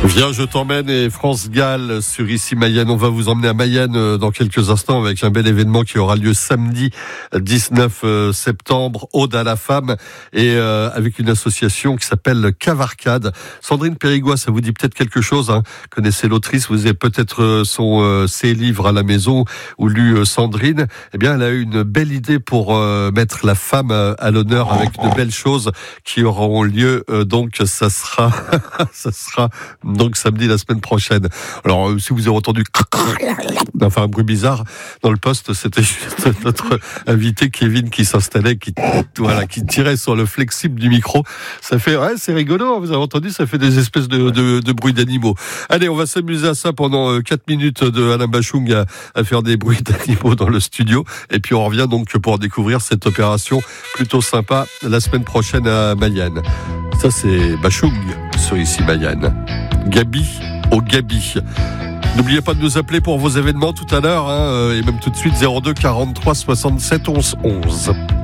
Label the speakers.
Speaker 1: Viens, je t'emmène et France Gall sur ici Mayenne. On va vous emmener à Mayenne dans quelques instants avec un bel événement qui aura lieu samedi 19 septembre, Aude à la femme, et avec une association qui s'appelle Cavarcade. Sandrine Périgois, ça vous dit peut-être quelque chose, hein? Connaissez l'autrice, vous avez peut-être ses livres à la maison ou lu Sandrine. Eh bien, elle a eu une belle idée pour mettre la femme à l'honneur avec de belles choses qui auront lieu. Donc, ça sera donc samedi la semaine prochaine. Alors, si vous avez entendu un bruit bizarre dans le poste, c'était juste notre invité Kevin qui s'installait, qui tirait sur le flexible du micro. Ça fait, c'est rigolo, hein, vous avez entendu, ça fait des espèces de bruits d'animaux. Allez, on va s'amuser à ça pendant 4 minutes de Alain Bachung à faire des bruits d'animaux dans le studio. Et puis on revient donc pour découvrir cette opération plutôt sympa la semaine prochaine à Mayenne. Ça, c'est Bachung sur ici Mayenne. Gabi au Gabi. N'oubliez pas de nous appeler pour vos événements tout à l'heure, et même tout de suite 02 43 67 11 11.